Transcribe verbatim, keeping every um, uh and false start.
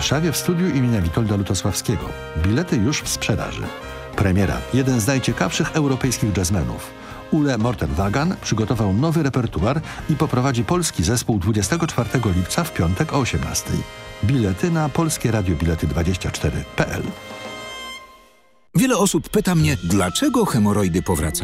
Warszawie w studiu imienia Witolda Lutosławskiego. Bilety już w sprzedaży. Premiera. Jeden z najciekawszych europejskich jazzmenów. Ule Morten-Wagan przygotował nowy repertuar i poprowadzi polski zespół dwudziestego czwartego lipca w piątek o osiemnastej. Bilety na polskie radio bilety dwadzieścia cztery kropka p l. Wiele osób pyta mnie, dlaczego hemoroidy powracają.